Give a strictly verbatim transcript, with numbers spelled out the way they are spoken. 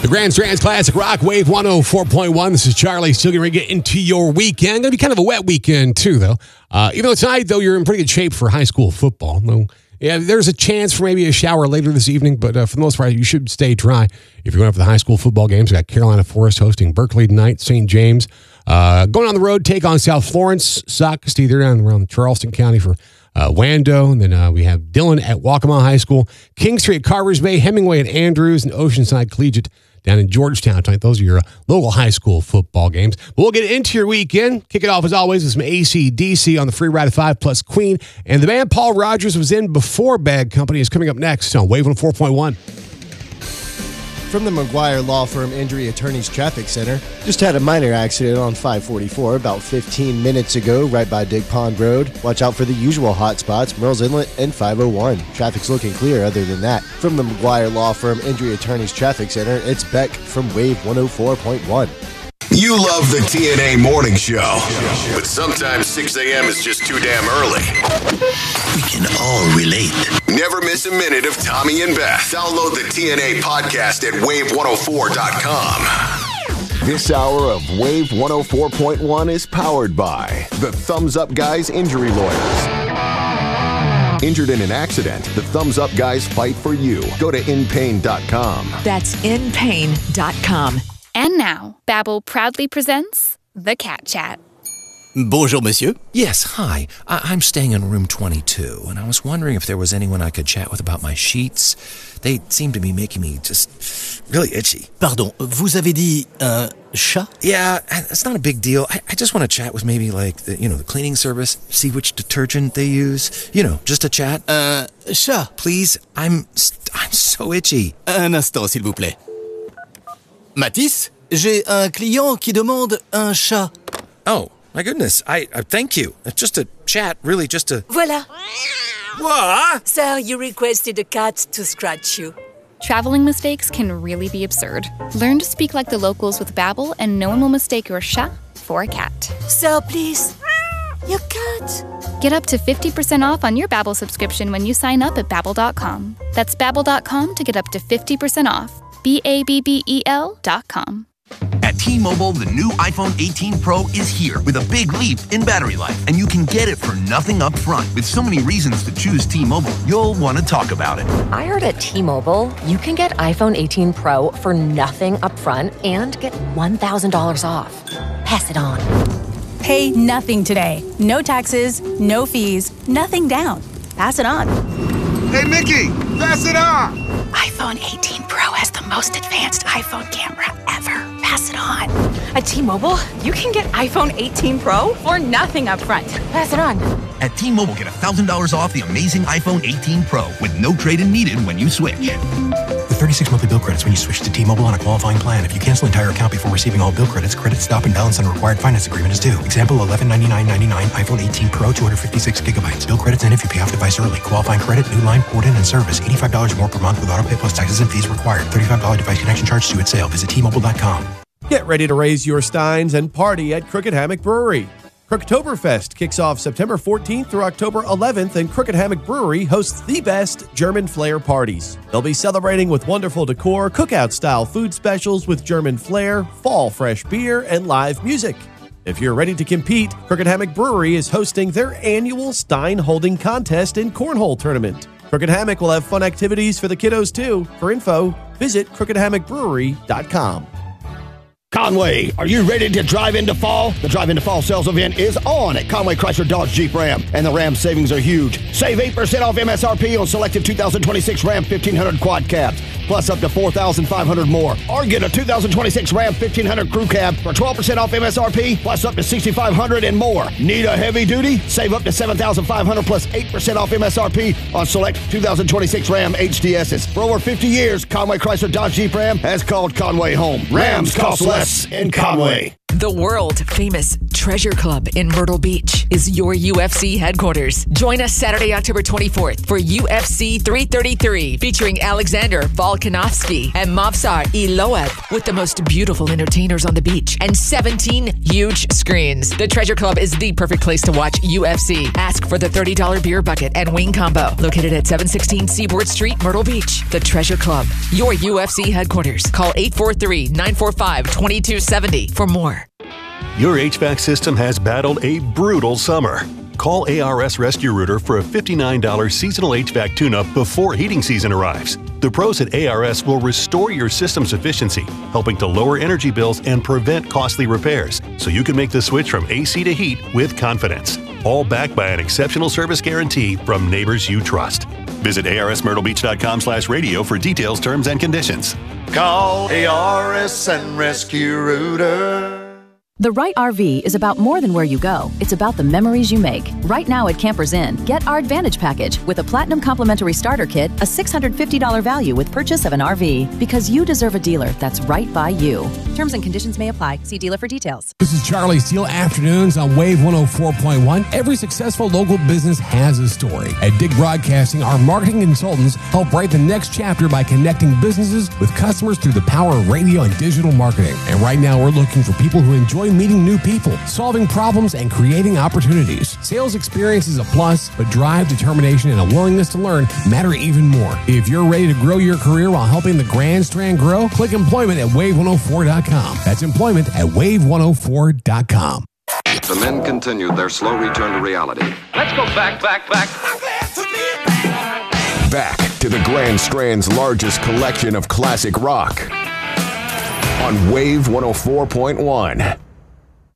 The Grand Strands Classic Rock Wave one oh four point one. This is Charlie. Still getting ready to get into your weekend. Going to be kind of a wet weekend, too, though. Uh, even though tonight, though, you're in pretty good shape for high school football. Though, yeah, there's a chance for maybe a shower later this evening, but uh, for the most part, you should stay dry. If you're going for the high school football games, we got Carolina Forest hosting Berkeley tonight, Saint James. Uh, going on the road, take on South Florence, Socastee. They're down around Charleston County for uh, Wando. And then uh, we have Dillon at Waccamaw High School, Kingstree at Carvers Bay, Hemingway at Andrews, and Oceanside Collegiate down in Georgetown tonight. Those are your uh, local high school football games. But we'll get into your weekend. Kick it off, as always, with some A C D C on the free ride of five plus Queen. And the band Paul Rogers was in before Bad Company is coming up next on Wave one oh four point one. From the McGuire Law Firm Injury Attorneys Traffic Center, just had a minor accident on five forty-four about fifteen minutes ago, right by Dig Pond Road. Watch out for the usual hot spots, Merle's Inlet and five oh one. Traffic's looking clear other than that. From the McGuire Law Firm Injury Attorneys Traffic Center, it's Beck from Wave one oh four point one. You love the T N A Morning Show, but sometimes six a.m. is just too damn early. We can all relate. Never miss a minute of Tommy and Beth. Download the T N A podcast at wave one oh four dot com. This hour of Wave one oh four point one is powered by the Thumbs Up Guys Injury Lawyers. Injured in an accident, the Thumbs Up Guys fight for you. Go to in pain dot com. That's in pain dot com. And now, Babbel proudly presents The Cat Chat. Bonjour, monsieur. Yes, hi. I- I'm staying in room twenty-two, and I was wondering if there was anyone I could chat with about my sheets. They seem to be making me just really itchy. Pardon, vous avez dit un chat? Yeah, it's not a big deal. I, I just want to chat with maybe, like, the, you know, the cleaning service, see which detergent they use. You know, just a chat. Un chat? Please, I'm, I'm so itchy. Un instant, s'il vous plaît. Mathis, j'ai un client qui demande un chat. Oh, my goodness. I, I thank you. It's just a chat, really, just a... Voilà. What? Sir, you requested a cat to scratch you. Traveling mistakes can really be absurd. Learn to speak like the locals with Babbel, and no one will mistake your chat for a cat. Sir, please. Your cat. Get up to fifty percent off on your Babbel subscription when you sign up at babbel dot com. That's babbel dot com to get up to fifty percent off. B A B B E L dot com. At T-Mobile, the new iPhone eighteen Pro is here with a big leap in battery life, and you can get it for nothing up front. With so many reasons to choose T-Mobile, you'll want to talk about it. I heard at T-Mobile, you can get iPhone eighteen Pro for nothing up front and get one thousand dollars off. Pass it on. Pay nothing today. No taxes, no fees, nothing down. Pass it on. Hey, Mickey, pass it on. iPhone eighteen Pro has the most advanced iPhone camera ever. Pass it on. At T-Mobile, you can get iPhone eighteen Pro for nothing up front. Pass it on. At T-Mobile, get one thousand dollars off the amazing iPhone eighteen Pro with no trade-in needed when you switch. With thirty-six monthly bill credits when you switch to T-Mobile on a qualifying plan. If you cancel entire account before receiving all bill credits, credit stop and balance on a required finance agreement is due. Example, eleven ninety-nine ninety-nine iPhone eighteen Pro, two hundred fifty-six gigabytes. Bill credits end if you pay off device early. Qualifying credit, new line, port in, and service. eighty-five dollars more per month with auto pay plus taxes and fees required. thirty-five dollars device connection charge due at sale. Visit T Mobile dot com. Get ready to raise your steins and party at Crooked Hammock Brewery. Crooktoberfest kicks off September fourteenth through October eleventh, and Crooked Hammock Brewery hosts the best German flair parties. They'll be celebrating with wonderful decor, cookout-style food specials with German flair, fall fresh beer, and live music. If you're ready to compete, Crooked Hammock Brewery is hosting their annual Stein Holding Contest and Cornhole Tournament. Crooked Hammock will have fun activities for the kiddos, too. For info, visit crooked hammock brewery dot com. Conway, are you ready to drive into fall? The Drive into Fall sales event is on at Conway Chrysler Dodge Jeep Ram, and the Ram savings are huge. Save eight percent off M S R P on selected two thousand twenty-six Ram fifteen hundred quad cabs, plus up to four thousand five hundred more. Or get a two thousand twenty-six Ram fifteen hundred crew cab for twelve percent off M S R P, plus up to six thousand five hundred and more. Need a heavy duty? Save up to seven thousand five hundred plus eight percent off M S R P on select two thousand twenty-six Ram H D Ss. For over fifty years, Conway Chrysler Dodge Jeep Ram has called Conway home. Rams cost less in Conway. The world-famous Treasure Club in Myrtle Beach is your U F C headquarters. Join us Saturday, October twenty-fourth for U F C three thirty-three featuring Alexander Volkanovski and Movsar Eloev with the most beautiful entertainers on the beach and seventeen huge screens. The Treasure Club is the perfect place to watch U F C. Ask for the thirty dollars beer bucket and wing combo. Located at seven sixteen Seaboard Street, Myrtle Beach. The Treasure Club, your U F C headquarters. Call eight four three, nine four five, two two seven zero for more. Your H V A C system has battled a brutal summer. Call A R S Rescue Rooter for a fifty-nine dollars seasonal H V A C tune-up before heating season arrives. The pros at A R S will restore your system's efficiency, helping to lower energy bills and prevent costly repairs, so you can make the switch from A C to heat with confidence. All backed by an exceptional service guarantee from neighbors you trust. Visit A R S Myrtle Beach dot com slash radio for details, terms, and conditions. Call A R S and Rescue Rooter. The right R V is about more than where you go. It's about the memories you make. Right now at Campers Inn, get our Advantage Package with a Platinum Complimentary Starter Kit, a six hundred fifty dollars value with purchase of an R V. Because you deserve a dealer that's right by you. Terms and conditions may apply. See dealer for details. This is Charlie Steele Afternoons on Wave one oh four point one. Every successful local business has a story. At Dig Broadcasting, our marketing consultants help write the next chapter by connecting businesses with customers through the power of radio and digital marketing. And right now, we're looking for people who enjoy meeting new people, solving problems, and creating opportunities. Sales experience is a plus, but drive, determination, and a willingness to learn matter even more. If you're ready to grow your career while helping the Grand Strand grow, click employment at wave one oh four dot com. That's employment at wave one oh four dot com. The men continued their slow return to reality. Let's go back, back, back. Back to the Grand Strand's largest collection of classic rock on Wave one oh four point one.